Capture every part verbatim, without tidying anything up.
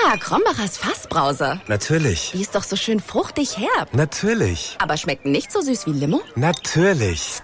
Ah, Krombacher's Fassbrause. Natürlich. Die ist doch so schön fruchtig herb. Natürlich. Aber schmeckt nicht so süß wie Limo? Natürlich.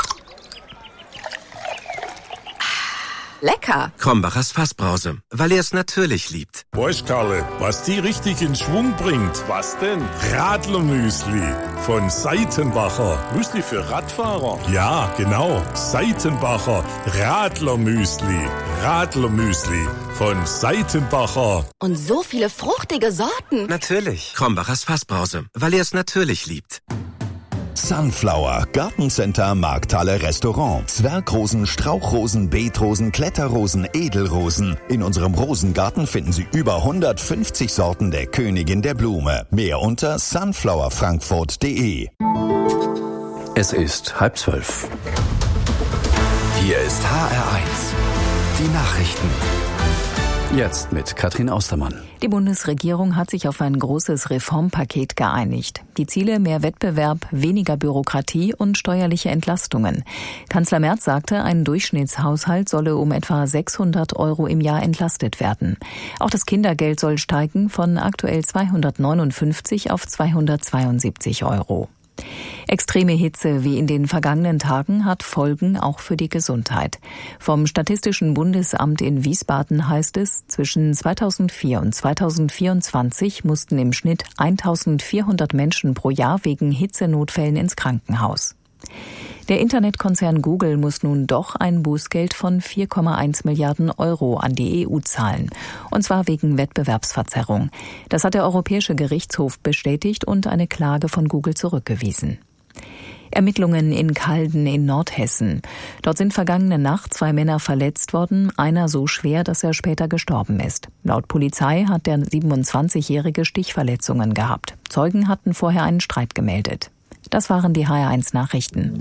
Lecker. Krombacher's Fassbrause, weil er es natürlich liebt. Weißt, Karle, was die richtig in Schwung bringt? Was denn? Radlermüsli von Seitenbacher. Müsli für Radfahrer? Ja, genau. Seitenbacher Radlermüsli. Radlermüsli von Seitenbacher. Und so viele fruchtige Sorten. Natürlich. Krombacher's Fassbrause, weil er es natürlich liebt. Sunflower, Gartencenter, Markthalle, Restaurant. Zwergrosen, Strauchrosen, Beetrosen, Kletterrosen, Edelrosen. In unserem Rosengarten finden Sie über hundertfünfzig Sorten der Königin der Blume. Mehr unter sunflower frankfurt punkt de. Es ist halb zwölf. Hier ist H R eins. Die Nachrichten. Jetzt mit Katrin Austermann. Die Bundesregierung hat sich auf ein großes Reformpaket geeinigt. Die Ziele: mehr Wettbewerb, weniger Bürokratie und steuerliche Entlastungen. Kanzler Merz sagte, ein Durchschnittshaushalt solle um etwa sechshundert Euro im Jahr entlastet werden. Auch das Kindergeld soll steigen von aktuell zweihundertneunundfünfzig auf zweihundertzweiundsiebzig Euro. Extreme Hitze wie in den vergangenen Tagen hat Folgen auch für die Gesundheit. Vom Statistischen Bundesamt in Wiesbaden heißt es, zwischen zweitausendvier und zweitausendvierundzwanzig mussten im Schnitt eintausendvierhundert Menschen pro Jahr wegen Hitzenotfällen ins Krankenhaus. Der Internetkonzern Google muss nun doch ein Bußgeld von vier Komma eins Milliarden Euro an die E U zahlen. Und zwar wegen Wettbewerbsverzerrung. Das hat der Europäische Gerichtshof bestätigt und eine Klage von Google zurückgewiesen. Ermittlungen in Calden in Nordhessen. Dort sind vergangene Nacht zwei Männer verletzt worden, einer so schwer, dass er später gestorben ist. Laut Polizei hat der siebenundzwanzigjährige Stichverletzungen gehabt. Zeugen hatten vorher einen Streit gemeldet. Das waren die H R eins Nachrichten.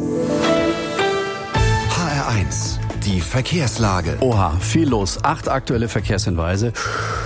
H R eins. Die Verkehrslage. Oha, viel los. Acht aktuelle Verkehrshinweise.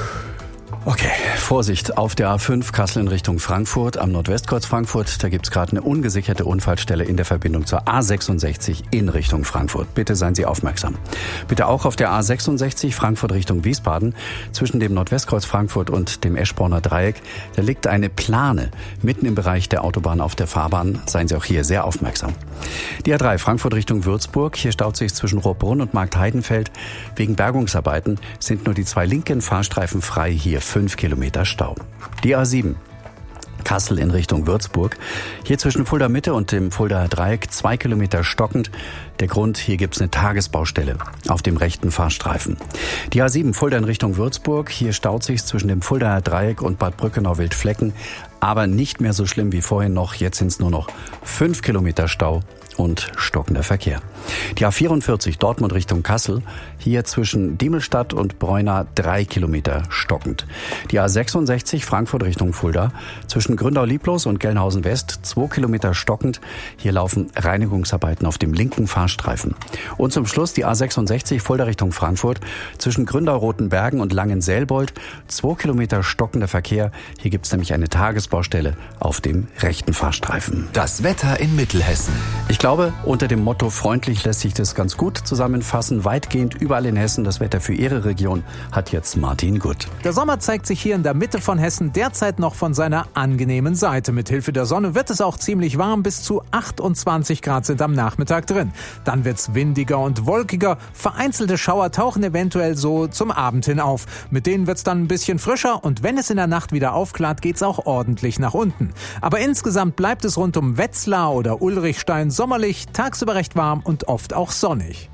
Okay, Vorsicht auf der A fünf Kassel in Richtung Frankfurt am Nordwestkreuz Frankfurt. Da gibt's gerade eine ungesicherte Unfallstelle in der Verbindung zur A sechsundsechzig in Richtung Frankfurt. Bitte seien Sie aufmerksam. Bitte auch auf der A sechsundsechzig Frankfurt Richtung Wiesbaden zwischen dem Nordwestkreuz Frankfurt und dem Eschborner Dreieck. Da liegt eine Plane mitten im Bereich der Autobahn auf der Fahrbahn. Seien Sie auch hier sehr aufmerksam. Die A drei Frankfurt Richtung Würzburg. Hier staut sich zwischen Rohrbrunn und Marktheidenfeld. Wegen Bergungsarbeiten sind nur die zwei linken Fahrstreifen frei. Hier fünf Kilometer Stau. Die A sieben. Kassel in Richtung Würzburg. Hier zwischen Fulda Mitte und dem Fuldaer Dreieck zwei Kilometer stockend. Der Grund, hier gibt's eine Tagesbaustelle auf dem rechten Fahrstreifen. Die A sieben Fulda in Richtung Würzburg. Hier staut sich zwischen dem Fuldaer Dreieck und Bad Brückenau-Wildflecken. Aber nicht mehr so schlimm wie vorhin noch. Jetzt sind's nur noch fünf Kilometer Stau und stockender Verkehr. Die A vierundvierzig Dortmund Richtung Kassel, hier zwischen Diemelstadt und Bräuna drei Kilometer stockend. Die A sechsundsechzig Frankfurt Richtung Fulda, zwischen Gründau-Lieblos und Gelnhausen West zwei Kilometer stockend. Hier laufen Reinigungsarbeiten auf dem linken Fahrstreifen. Und zum Schluss die A sechsundsechzig Fulda Richtung Frankfurt, zwischen Gründau-Rotenbergen und Langenselbold zwei Kilometer stockender Verkehr. Hier gibt's nämlich eine Tagesbaustelle auf dem rechten Fahrstreifen. Das Wetter in Mittelhessen. Ich glaube, unter dem Motto freundlich lässt sich das ganz gut zusammenfassen. Weitgehend überall in Hessen. Das Wetter für Ihre Region hat jetzt Martin Gutt. Der Sommer zeigt sich hier in der Mitte von Hessen derzeit noch von seiner angenehmen Seite. Mit Hilfe der Sonne wird es auch ziemlich warm. Bis zu achtundzwanzig Grad sind am Nachmittag drin. Dann wird's windiger und wolkiger. Vereinzelte Schauer tauchen eventuell so zum Abend hin auf. Mit denen wird's dann ein bisschen frischer. Und wenn es in der Nacht wieder aufklart, geht's auch ordentlich nach unten. Aber insgesamt bleibt es rund um Wetzlar oder Ulrichstein sommerlich, tagsüber recht warm und oft auch sonnig.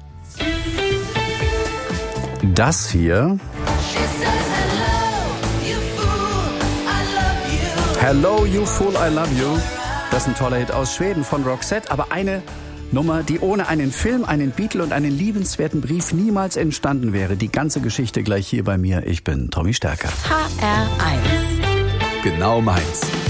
Das hier. Hello, you fool, I love you. Das ist ein toller Hit aus Schweden von Roxette, aber eine Nummer, die ohne einen Film, einen Beatle und einen liebenswerten Brief niemals entstanden wäre. Die ganze Geschichte gleich hier bei mir. Ich bin Tommy Stärker. H R eins. Genau meins.